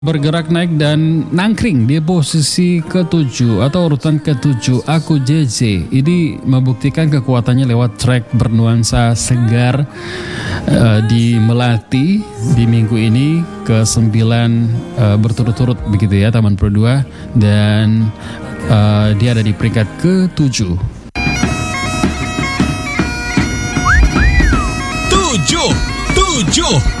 Bergerak naik dan nangkring di posisi ke-7 atau urutan ke-7 Aku JJ. Ini membuktikan kekuatannya lewat track bernuansa segar di Melati di minggu ini ke-9 berturut-turut begitu ya Taman Pro 2, dan dia ada di peringkat ke-7. 7